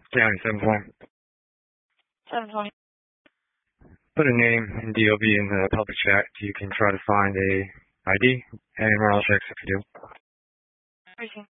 County 720. 720. Put a name and DOB in the public chat so you can try to find a ID and morale checks if you do. Everything.